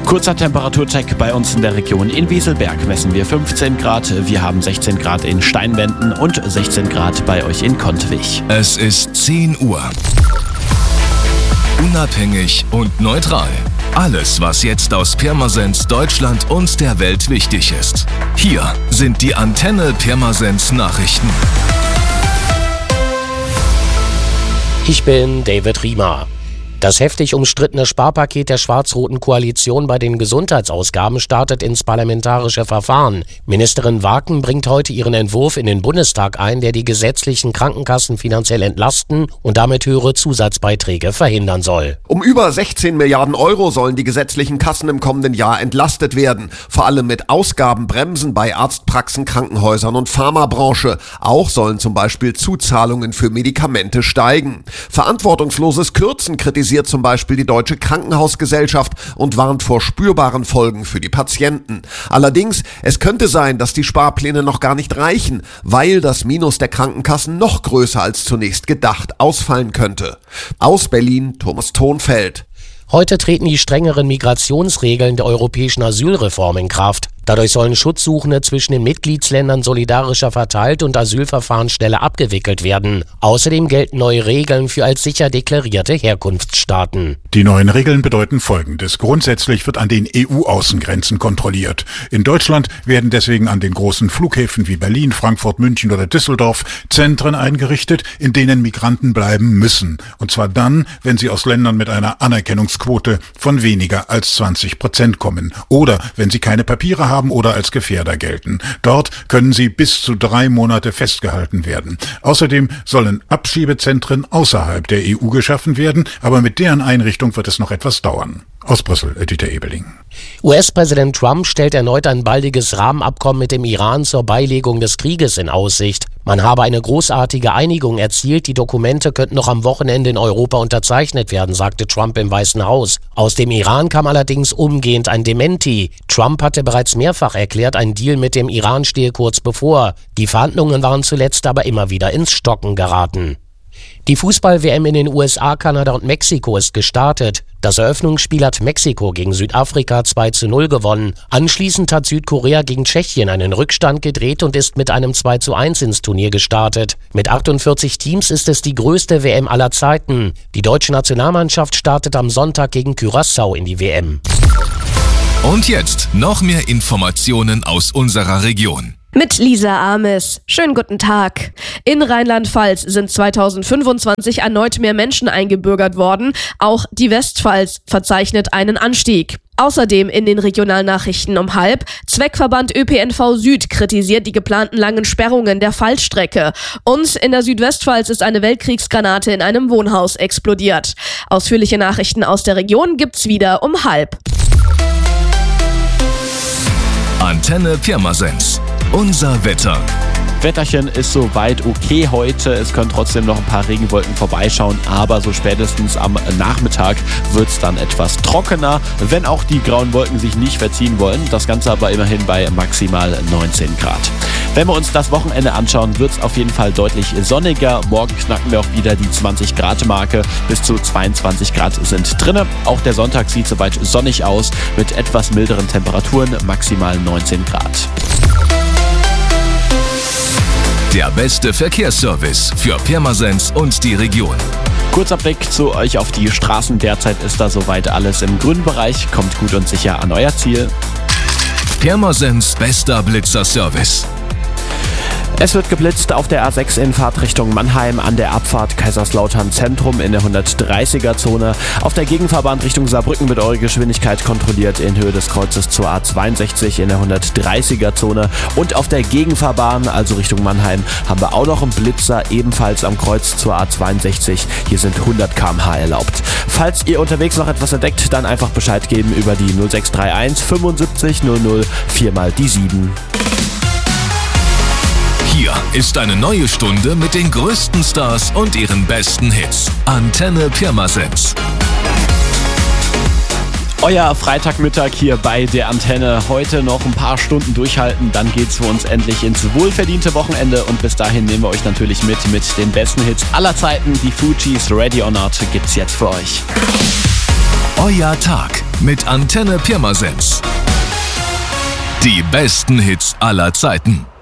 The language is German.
Kurzer Temperaturcheck bei uns in der Region. In Wieselberg messen wir 15 Grad, wir haben 16 Grad in Steinwenden und 16 Grad bei euch in Kontwich. Es ist 10 Uhr. Unabhängig und neutral. Alles, was jetzt aus Pirmasens, Deutschland und der Welt wichtig ist. Hier sind die Antenne Pirmasens Nachrichten. Ich bin David Riemer. Das heftig umstrittene Sparpaket der schwarz-roten Koalition bei den Gesundheitsausgaben startet ins parlamentarische Verfahren. Ministerin Waken bringt heute ihren Entwurf in den Bundestag ein, der die gesetzlichen Krankenkassen finanziell entlasten und damit höhere Zusatzbeiträge verhindern soll. Um über 16 Milliarden Euro sollen die gesetzlichen Kassen im kommenden Jahr entlastet werden. Vor allem mit Ausgabenbremsen bei Arztpraxen, Krankenhäusern und Pharmabranche. Auch sollen zum Beispiel Zuzahlungen für Medikamente steigen. Verantwortungsloses Kürzen kritisiert zum Beispiel die Deutsche Krankenhausgesellschaft und warnt vor spürbaren Folgen für die Patienten. Allerdings, es könnte sein, dass die Sparpläne noch gar nicht reichen, weil das Minus der Krankenkassen noch größer als zunächst gedacht ausfallen könnte. Aus Berlin, Thomas Thonfeld. Heute treten die strengeren Migrationsregeln der europäischen Asylreform in Kraft. Dadurch sollen Schutzsuchende zwischen den Mitgliedsländern solidarischer verteilt und Asylverfahren schneller abgewickelt werden. Außerdem gelten neue Regeln für als sicher deklarierte Herkunftsstaaten. Die neuen Regeln bedeuten Folgendes. Grundsätzlich wird an den EU-Außengrenzen kontrolliert. In Deutschland werden deswegen an den großen Flughäfen wie Berlin, Frankfurt, München oder Düsseldorf Zentren eingerichtet, in denen Migranten bleiben müssen. Und zwar dann, wenn sie aus Ländern mit einer Anerkennungsquote von weniger als 20% kommen oder wenn sie keine Papiere haben oder als Gefährder gelten. Dort können sie bis zu 3 Monate festgehalten werden. Außerdem sollen Abschiebezentren außerhalb der EU geschaffen werden, aber mit deren Einrichtung wird es noch etwas dauern. Aus Brüssel, Dieter Ebeling. US-Präsident Trump stellt erneut ein baldiges Rahmenabkommen mit dem Iran zur Beilegung des Krieges in Aussicht. Man habe eine großartige Einigung erzielt, die Dokumente könnten noch am Wochenende in Europa unterzeichnet werden, sagte Trump im Weißen Haus. Aus dem Iran kam allerdings umgehend ein Dementi. Trump hatte bereits mehrfach erklärt, ein Deal mit dem Iran stehe kurz bevor. Die Verhandlungen waren zuletzt aber immer wieder ins Stocken geraten. Die Fußball-WM in den USA, Kanada und Mexiko ist gestartet. Das Eröffnungsspiel hat Mexiko gegen Südafrika 2:0 gewonnen. Anschließend hat Südkorea gegen Tschechien einen Rückstand gedreht und ist mit einem 2:1 ins Turnier gestartet. Mit 48 Teams ist es die größte WM aller Zeiten. Die deutsche Nationalmannschaft startet am Sonntag gegen Curaçao in die WM. Und jetzt noch mehr Informationen aus unserer Region. Mit Lisa Ames. Schönen guten Tag. In Rheinland-Pfalz sind 2025 erneut mehr Menschen eingebürgert worden. Auch die Westpfalz verzeichnet einen Anstieg. Außerdem in den Regionalnachrichten um 12:30. Zweckverband ÖPNV Süd kritisiert die geplanten langen Sperrungen der Fallstrecke. Und in der Südwestpfalz ist eine Weltkriegsgranate in einem Wohnhaus explodiert. Ausführliche Nachrichten aus der Region gibt's wieder um 12:30. Antenne Pirmasens. Unser Wetter. Wetterchen ist soweit okay heute. Es können trotzdem noch ein paar Regenwolken vorbeischauen, aber so spätestens am Nachmittag wird es dann etwas trockener, wenn auch die grauen Wolken sich nicht verziehen wollen. Das Ganze aber immerhin bei maximal 19 Grad. Wenn wir uns das Wochenende anschauen, wird es auf jeden Fall deutlich sonniger. Morgen knacken wir auch wieder die 20-Grad-Marke. Bis zu 22 Grad sind drinne. Auch der Sonntag sieht soweit sonnig aus mit etwas milderen Temperaturen, maximal 19 Grad. Der beste Verkehrsservice für Pirmasens und die Region. Kurzer Blick zu euch auf die Straßen. Derzeit ist da soweit alles im grünen Bereich. Kommt gut und sicher an euer Ziel. Pirmasens bester Blitzerservice. Es wird geblitzt auf der A6 in Fahrtrichtung Mannheim an der Abfahrt Kaiserslautern Zentrum in der 130er-Zone. Auf der Gegenfahrbahn Richtung Saarbrücken wird eure Geschwindigkeit kontrolliert in Höhe des Kreuzes zur A62 in der 130er-Zone. Und auf der Gegenfahrbahn, also Richtung Mannheim, haben wir auch noch einen Blitzer, ebenfalls am Kreuz zur A62. Hier sind 100 km/h erlaubt. Falls ihr unterwegs noch etwas entdeckt, dann einfach Bescheid geben über die 0631 75 00 4x7. Hier ist eine neue Stunde mit den größten Stars und ihren besten Hits. Antenne Pirmasens. Euer Freitagmittag hier bei der Antenne. Heute noch ein paar Stunden durchhalten, dann geht's für uns endlich ins wohlverdiente Wochenende und bis dahin nehmen wir euch natürlich mit den besten Hits aller Zeiten. Die Fugees Ready or Not gibt's jetzt für euch. Euer Tag mit Antenne Pirmasens. Die besten Hits aller Zeiten.